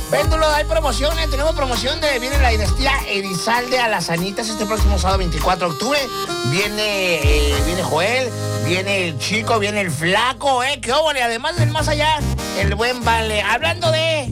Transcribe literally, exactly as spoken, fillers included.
Péndulo, hay promociones, tenemos promoción de, viene la dinastía Elizalde a las Anitas este próximo sábado veinticuatro de octubre. Viene, eh, viene Joel, viene el chico, viene el flaco, eh, qué óvole, además del más allá, el buen Vale. Hablando de